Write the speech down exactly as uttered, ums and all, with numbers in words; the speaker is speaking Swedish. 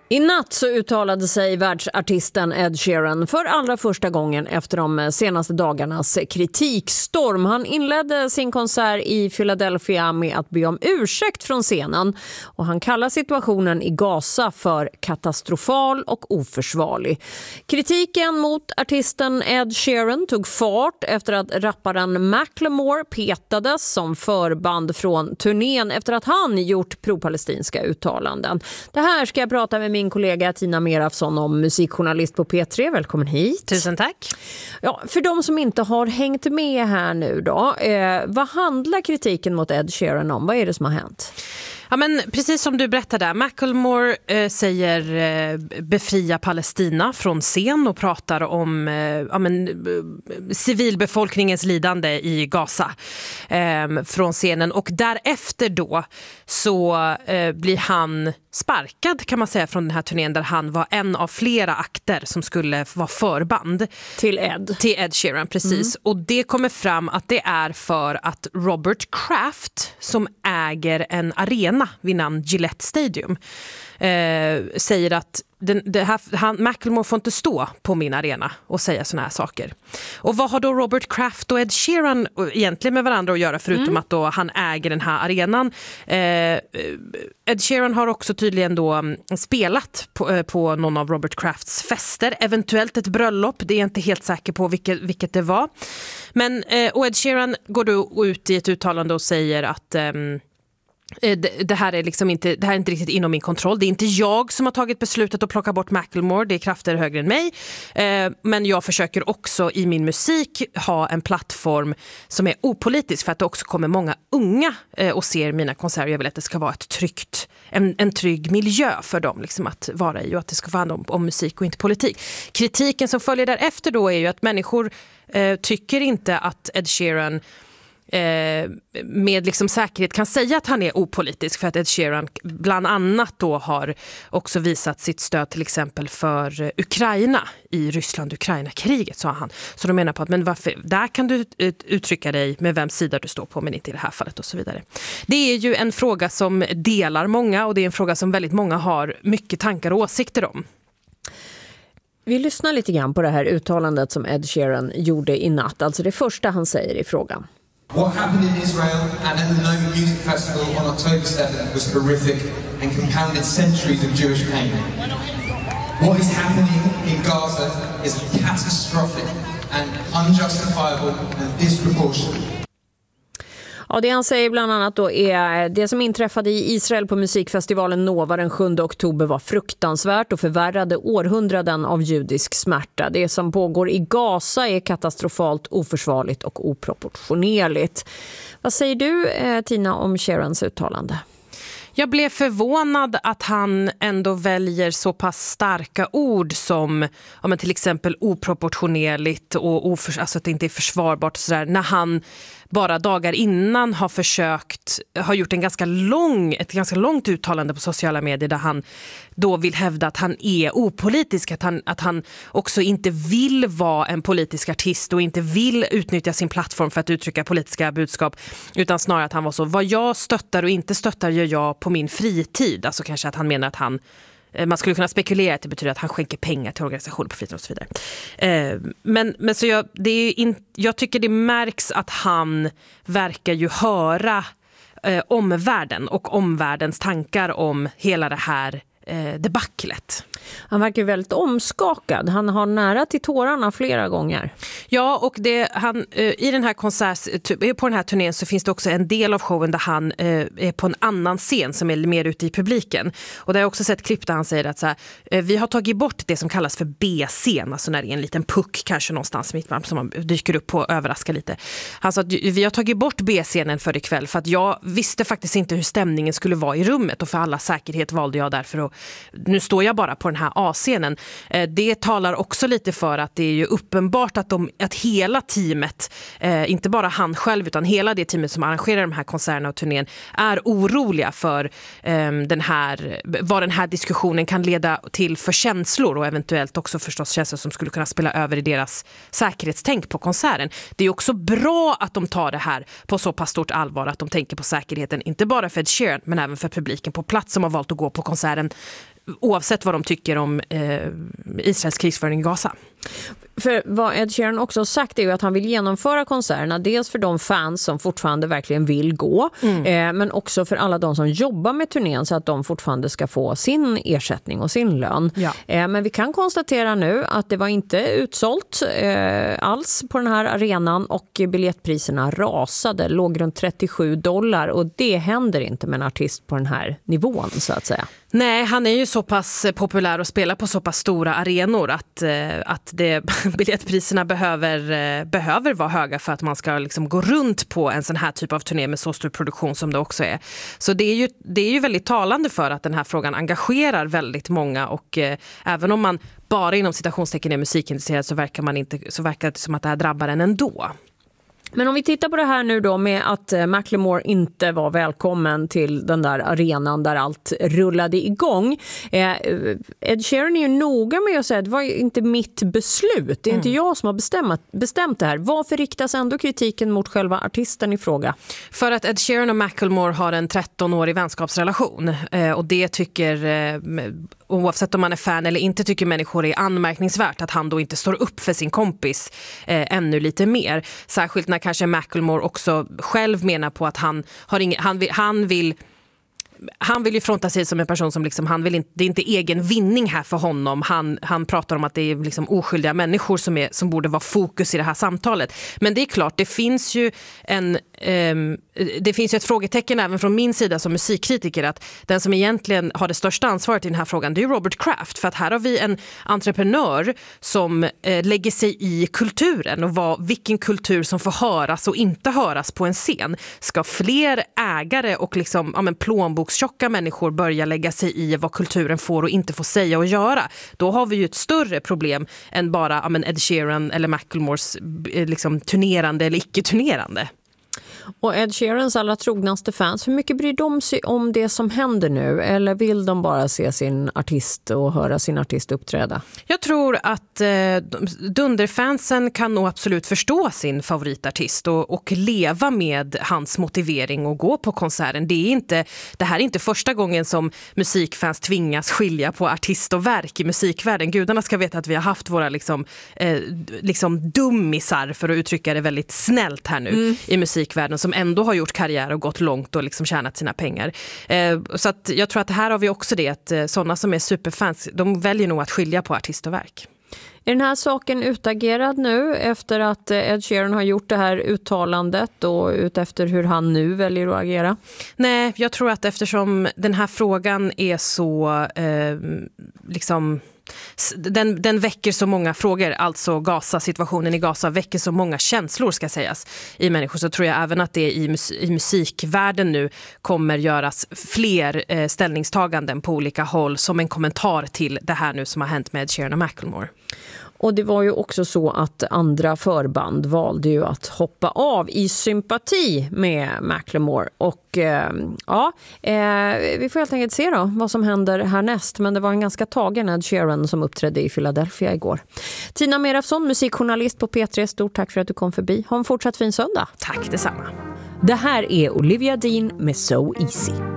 I natt så uttalade sig världsartisten Ed Sheeran för allra första gången efter de senaste dagarnas kritikstorm. Han inledde sin konsert i Philadelphia med att be om ursäkt från scenen och han kallar situationen i Gaza för katastrofal och oförsvarlig. Kritiken mot artisten Ed Sheeran tog fart efter att rapparen Macklemore petades som förband från turnén efter att han gjort pro-palestinska uttalanden. Det här ska jag prata med min kollega Tina Merafsson om, musikjournalist på P tre. Välkommen hit. Tusen tack. Ja, för de som inte har hängt med här nu då, eh, vad handlar kritiken mot Ed Sheeran om? Vad är det som har hänt? Ja, men precis som du berättade, Macklemore eh, säger eh, befria Palestina från scen och pratar om eh, ja, men, eh, civilbefolkningens lidande i Gaza eh, från scenen. Och därefter då så eh, blir han sparkad kan man säga från den här turnén där han var en av flera akter som skulle vara förband. Till Ed. Till Ed Sheeran, precis. Mm. Och det kommer fram att det är för att Robert Kraft som äger en arena vid namn Gillette Stadium eh, säger att den, det här, han, Macklemore får inte stå på min arena och säga såna här saker. Och vad har då Robert Kraft och Ed Sheeran egentligen med varandra att göra förutom mm. att då han äger den här arenan? Eh, Ed Sheeran har också tydligen då spelat på, på någon av Robert Krafts fester, eventuellt ett bröllop, det är jag inte helt säker på vilket, vilket det var. Men eh, och Ed Sheeran går då ut i ett uttalande och säger att eh, Det här, är liksom inte, det här är inte riktigt inom min kontroll. Det är inte jag som har tagit beslutet att plocka bort Macklemore. Det är krafter högre än mig. Eh, men jag försöker också i min musik ha en plattform som är opolitisk för att det också kommer många unga eh, och ser mina konserter. Jag vill att det ska vara ett tryggt, en, en trygg miljö för dem liksom, att vara i och att det ska vara om, om musik och inte politik. Kritiken som följer därefter då är ju att människor eh, tycker inte att Ed Sheeran Eh, med liksom säkerhet kan säga att han är opolitisk för att Ed Sheeran bland annat då har också visat sitt stöd till exempel för Ukraina i Ryssland-Ukraina-kriget, sa han. Så de menar på att men varför, där kan du uttrycka dig med vem sida du står på men inte i det här fallet och så vidare. Det är ju en fråga som delar många och det är en fråga som väldigt många har mycket tankar och åsikter om. Vi lyssnar lite grann på det här uttalandet som Ed Sheeran gjorde i natt, alltså det första han säger i frågan. What happened in Israel and at the Nova Music Festival on October seventh was horrific and compounded centuries of Jewish pain. What is happening in Gaza is catastrophic and unjustifiable and disproportionate. Ja, det han säger bland annat då är det som inträffade i Israel på musikfestivalen Nova den sjunde oktober var fruktansvärt och förvärrade århundraden av judisk smärta. Det som pågår i Gaza är katastrofalt, oförsvarligt och oproportionerligt. Vad säger du, Tina, om Sheerans uttalande? Jag blev förvånad att han ändå väljer så pass starka ord som ja, men till exempel oproportionerligt och oförs- alltså att det inte är försvarbart så där, när han bara dagar innan har försökt, har gjort en ganska lång, ett ganska långt uttalande på sociala medier där han då vill hävda att han är opolitisk, att han, att han också inte vill vara en politisk artist och inte vill utnyttja sin plattform för att uttrycka politiska budskap, utan snarare att han var så, vad jag stöttar och inte stöttar gör jag på min fritid. Alltså kanske att han menar att han man skulle kunna spekulera att det betyder att han skänker pengar till organisationer på fritiden och så vidare. Eh, men, men så jag, det är in, jag tycker det märks att han verkar ju höra eh, omvärlden och omvärldens tankar om hela det här eh, debaclet. Han verkar väldigt omskakad. Han har nära till tårarna flera gånger. Ja, och det, han, eh, i den här konsert, på den här turnén så finns det också en del av showen där han eh, är på en annan scen som är mer ute i publiken. Och där har jag också sett klipp där han säger att så här, eh, vi har tagit bort det som kallas för B-scen, alltså när det är en liten puck kanske någonstans mitt bland som man dyker upp på och överraskar lite. Han sa att vi har tagit bort B-scenen för ikväll för att jag visste faktiskt inte hur stämningen skulle vara i rummet och för alla säkerhet valde jag därför att nu står jag bara på den här A-scenen. Det talar också lite för att det är ju uppenbart att, de, att hela teamet, eh, inte bara han själv utan hela det teamet som arrangerar de här konserterna och turnén är oroliga för eh, den här, vad den här diskussionen kan leda till för känslor och eventuellt också förstås känslor som skulle kunna spela över i deras säkerhetstänk på konserten. Det är också bra att de tar det här på så pass stort allvar att de tänker på säkerheten, inte bara för Ed Sheeran men även för publiken på plats som har valt att gå på konserten oavsett vad de tycker om eh, Israels krigsföring i Gaza. För vad Ed Sheeran också har sagt är ju att han vill genomföra konserterna dels för de fans som fortfarande verkligen vill gå mm. eh, men också för alla de som jobbar med turnén så att de fortfarande ska få sin ersättning och sin lön. Ja. Eh, men vi kan konstatera nu att det var inte utsålt eh, alls på den här arenan och biljettpriserna rasade, låg runt trettiosju dollar och det händer inte med en artist på den här nivån så att säga. Nej, han är ju så pass populär och spelar på så pass stora arenor att, att det, biljettpriserna behöver, behöver vara höga för att man ska liksom gå runt på en sån här typ av turné med så stor produktion som det också är. Så det är ju, det är ju väldigt talande för att den här frågan engagerar väldigt många och eh, även om man bara inom citationstecken är musikintresserad så verkar, man inte, så verkar det som att det här drabbar en ändå. Men om vi tittar på det här nu då med att Macklemore inte var välkommen till den där arenan där allt rullade igång. Eh, Ed Sheeran är ju noga med att säga att det var inte mitt beslut. Det är mm. inte jag som har bestämt, bestämt det här. Varför riktas ändå kritiken mot själva artisten i fråga? För att Ed Sheeran och Macklemore har en tretton-årig vänskapsrelation. Eh, och det tycker... Eh, oavsett om man är fan eller inte tycker människor är anmärkningsvärt att han då inte står upp för sin kompis eh, ännu lite mer. Särskilt när kanske Macklemore också själv menar på att han, har ing- han, vill, han vill han vill ju fronta sig som en person som liksom, han vill inte, det är inte egen vinning här för honom. Han, han pratar om att det är liksom oskyldiga människor som, är, som borde vara fokus i det här samtalet. Men det är klart, det finns ju en um, det finns ju ett frågetecken även från min sida som musikkritiker att den som egentligen har det största ansvaret i den här frågan, det är Robert Kraft. För att här har vi en entreprenör som eh, lägger sig i kulturen och vad, vilken kultur som får höras och inte höras på en scen. Ska fler ägare och liksom, ja, men plånbokstjocka människor börja lägga sig i vad kulturen får och inte får säga och göra, då har vi ju ett större problem än bara ja, men Ed Sheeran eller Macklemores liksom, turnerande eller icke-turnerande. Och Ed Sheerans allra trognaste fans, hur mycket bryr de sig om det som händer nu? Eller vill de bara se sin artist och höra sin artist uppträda? Jag tror att eh, dunderfansen kan nog absolut förstå sin favoritartist och, och leva med hans motivering och gå på konserten. Det är inte, det här är inte första gången som musikfans tvingas skilja på artist och verk i musikvärlden. Gudarna ska veta att vi har haft våra liksom, eh, liksom dummisar, för att uttrycka det väldigt snällt här nu, mm. i musikvärlden, som ändå har gjort karriär och gått långt och liksom tjänat sina pengar. Eh, så att jag tror att här har vi också det att eh, sådana som är superfans, de väljer nog att skilja på artist och verk. Är den här saken utagerad nu efter att Ed Sheeran har gjort det här uttalandet och utefter hur han nu väljer att agera? Nej, jag tror att eftersom den här frågan är så eh, liksom... Den, den väcker så många frågor, alltså Gaza, situationen i Gaza väcker så många känslor ska sägas i människor, så tror jag även att det i, mus- i musikvärlden nu kommer göras fler eh, ställningstaganden på olika håll som en kommentar till det här nu som har hänt med Sheeran och Macklemore. Och det var ju också så att andra förband valde ju att hoppa av i sympati med Macklemore. Och eh, ja, eh, vi får helt enkelt se då vad som händer härnäst. Men det var en ganska tagen Ed Sheeran som uppträdde i Philadelphia igår. Tina Merafsson, musikjournalist på P tre. Stort tack för att du kom förbi. Ha en fortsatt fin söndag. Tack detsamma. Det här är Olivia Dean med So Easy.